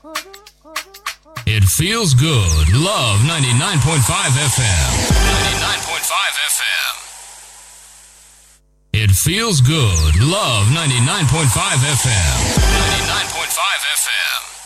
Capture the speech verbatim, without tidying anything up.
It feels good. Love ninety-nine point five F M. ninety-nine point five F M. It feels good. Love ninety-nine point five F M. ninety-nine point five F M.